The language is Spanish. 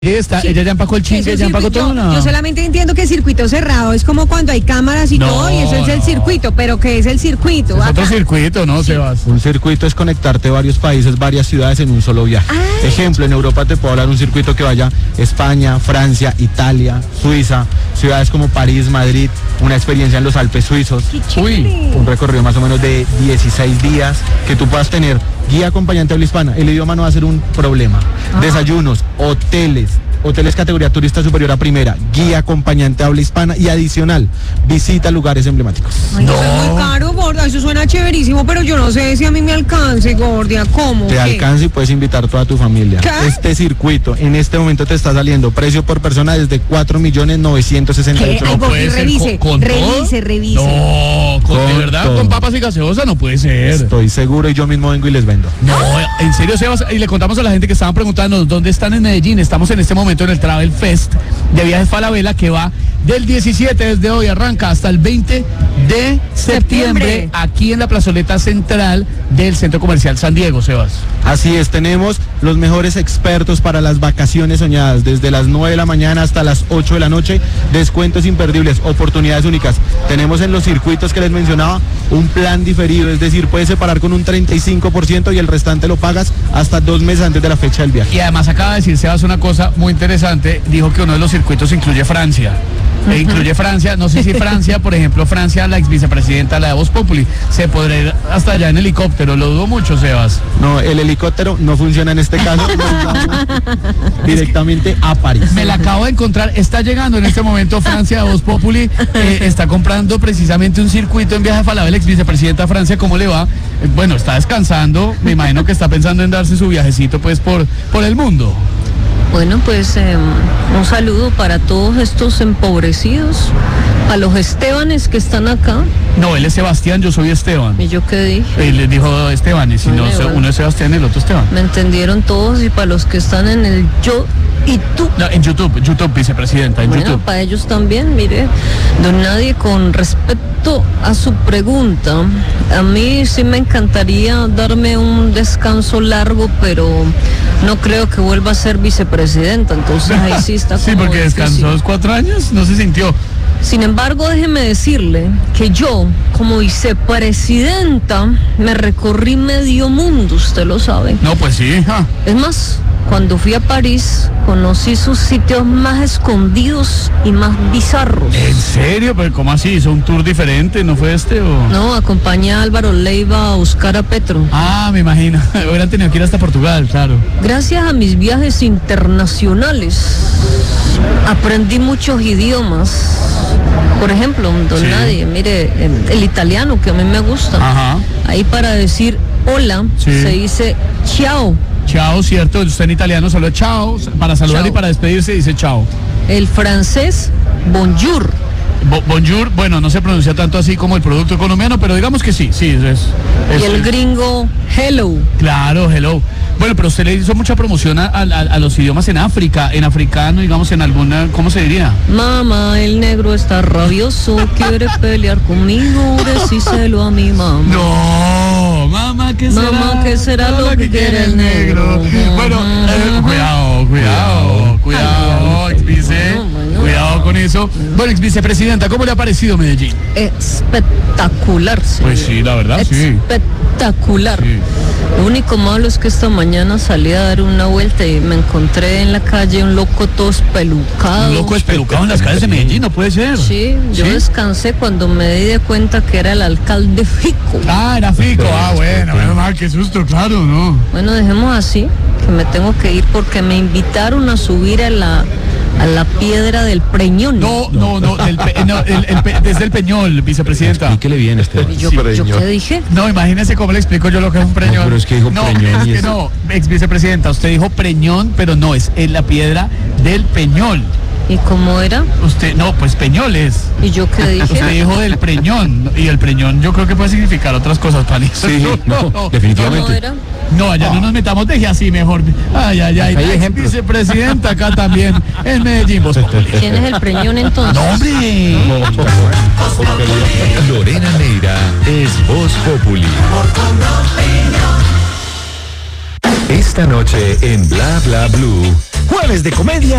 Ella ya empacó el chisme, ya empacó todo, ¿no? Yo solamente entiendo que el circuito cerrado es como cuando hay cámaras y todo, y eso es el circuito, pero ¿qué es el circuito? Es otro circuito, ¿no, Sebas? Un circuito es conectarte varios países, varias ciudades en un solo viaje. Ejemplo, en Europa te puedo hablar de un circuito que vaya España, Francia, Italia, Suiza, ciudades como París, Madrid, una experiencia en los Alpes suizos. Un recorrido más o menos de 16 días que tú puedas tener guía acompañante habla hispana. El idioma no va a ser un problema. Desayunos, hoteles categoría turista superior a primera, guía acompañante habla hispana y adicional, visita lugares emblemáticos. Ay, no. Eso es muy caro, gorda, eso suena chéverísimo, pero yo no sé si a mí me alcance, gordia, ¿cómo? Te alcanza y puedes invitar toda tu familia. ¿Qué? Este circuito en este momento te está saliendo precio por persona desde 4.968.000. Ay, Gordi, revise. No, ¿de verdad? Todo. ¿Con papas y gaseosa? No puede ser. Estoy seguro y yo mismo vengo y les vendo. No, en serio, Sebas, y le contamos a la gente que estaban preguntando dónde están en Medellín. Estamos en este momento en el Travel Fest de Viajes Falabella, que va del 17, desde hoy arranca hasta el 20 de septiembre, aquí en la plazoleta central del Centro Comercial San Diego, Sebas. Así es, tenemos los mejores expertos para las vacaciones soñadas, desde las 9 de la mañana hasta las 8 de la noche, descuentos imperdibles, oportunidades únicas. Tenemos en los circuitos que les mencionaba un plan diferido, es decir, puedes separar con un 35% y el restante lo pagas hasta 2 meses antes de la fecha del viaje. Y además acaba de decir Sebas una cosa muy interesante, dijo que uno de los circuitos incluye Francia. Incluye Francia, no sé si Francia, por ejemplo, Francia, la ex vicepresidenta, la de Voz Populi, se podrá ir hasta allá en helicóptero, lo dudo mucho, Sebas. No, el helicóptero no funciona en este caso, directamente a París. Me la acabo de encontrar, está llegando en este momento Francia de Voz Populi, está comprando precisamente un circuito en Viaje Falabella, ex vicepresidenta de Francia, ¿cómo le va? Bueno, está descansando, me imagino que está pensando en darse su viajecito pues por el mundo. Bueno, pues un saludo para todos estos empobrecidos, a los Estebanes que están acá. No, él es Sebastián, yo soy Esteban. ¿Y yo qué dije? Él le dijo Esteban, y si no, Bueno. uno es Sebastián y el otro Esteban. Me entendieron todos, y para los que están en el yo y tú. No, en YouTube, vicepresidenta, en Bueno, YouTube. para ellos también, mire, don Nadie, con respecto a su pregunta, a mí sí me encantaría darme un descanso largo, pero no creo que vuelva a ser vicepresidenta, entonces ahí sí está Sí, como porque difícil. descansó 4 años, no se sintió. Sin embargo, déjeme decirle que yo, como vicepresidenta, me recorrí medio mundo, usted lo sabe. No, pues sí, hija. Es más, cuando fui a París, conocí sus sitios más escondidos y más bizarros. ¿En serio? ¿Pero cómo así? ¿Hizo un tour diferente? ¿No fue este o...? No, acompañé a Álvaro Leiva a buscar a Petro. Ah, me imagino. Hubieran tenido que ir hasta Portugal, claro. Gracias a mis viajes internacionales, aprendí muchos idiomas. Por ejemplo, don Sí. Nadie, mire, el italiano, que a mí me gusta. Ajá. Ahí para decir hola, Sí. se dice ciao. Chao, ¿cierto? Usted en italiano solo chao. Para saludar Chao. y para despedirse dice chao. El francés, bonjour. Bonjour, bueno, no se pronuncia tanto así como el producto colombiano, pero digamos que sí, Y el gringo, hello. Claro, hello. Bueno, pero usted le hizo mucha promoción a los idiomas en África, en africano, digamos, en alguna, ¿cómo se diría? Mamá, el negro está rabioso, quiere pelear conmigo, decíselo a mi mamá. No, mamá, ¿qué será? Mamá, ¿qué será lo que quiere el negro? Bueno, cuidado, exvice, Bueno. cuidado con eso. Bueno, exvicepresidenta, ¿cómo le ha parecido Medellín? Espectacular, señor. Pues sí, la verdad, sí. Espectacular. Sí. Lo único malo es que esta mañana salí a dar una vuelta y me encontré en la calle un loco todo espelucado. Un loco espelucado en las calles de Medellín, no puede ser. Sí, yo descansé cuando me di de cuenta que era el alcalde Fico. Ah, era Fico. Ah, bueno, menos mal, qué susto, claro, ¿no? Bueno, dejemos así, que me tengo que ir porque me invitaron a subir a la piedra del Preñón. No, desde el Peñol, vicepresidenta. Explíquele bien, Esteban. ¿Y yo qué dije? No, imagínese cómo le explico yo lo que es un preñón. No, pero es que dijo preñón es y que eso. no, ex vicepresidenta, usted dijo preñón, pero no, es en la piedra del Peñol. ¿Y cómo era? Usted, no, pues Peñoles. ¿Y yo qué dije? Usted dijo del preñón, y el preñón yo creo que puede significar otras cosas, Pani. Sí, no, definitivamente. ¿Cómo era? No, allá no nos metamos, deje así mejor. Ay. Hay Ex ejemplos. vicepresidenta acá también, en Medellín. Voz Populi. ¿Quién es el Preñón entonces? No, hombre. Lorena Neira es Voz Populi. Esta noche en Bla Bla Blue. Jueves de comedia